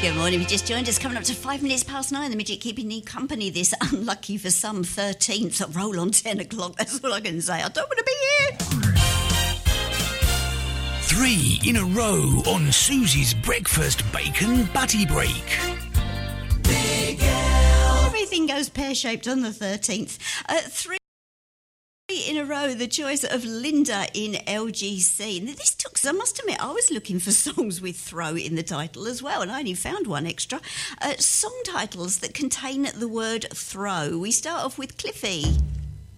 Good morning. We just joined us, coming up to 5 minutes past 9. The midget keeping you company this unlucky for some 13th roll on 10 o'clock. That's all I can say. I don't want to be here. 3 in a row on Susie's breakfast bacon butty break. Big L. Everything goes pear-shaped on the 13th. 3 in a row, the choice of Linda in LGC. Now, this took, I must admit, I was looking for songs with throw in the title as well, and I only found one extra. Song titles that contain the word throw. We start off with Cliffy.